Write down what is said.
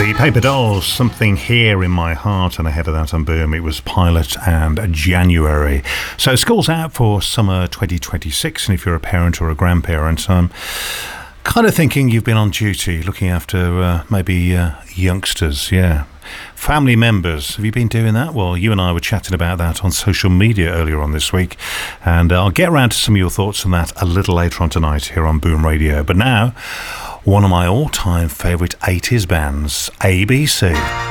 The Paper Dolls, Something Here in My Heart, and ahead of that on Boom, it was Pilot and January. So school's out for summer 2026, and if you're a parent or a grandparent, I'm kind of thinking you've been on duty looking after maybe youngsters, yeah. Family members, have you been doing that? Well, you and I were chatting about that on social media earlier on this week, and I'll get around to some of your thoughts on that a little later on tonight here on Boom Radio. But now, one of my all-time favourite 80s bands, ABC.